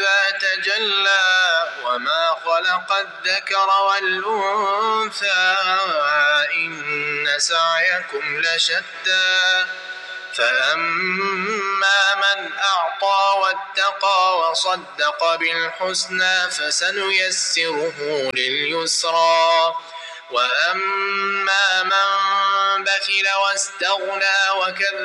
إذا تجلى وما خلق الذكر والأنثى إن سعيكم لشتى فأما من أعطى واتقى وصدق بالحسنى فسنيسره لليسرى وأما من بخل واستغنى وكذب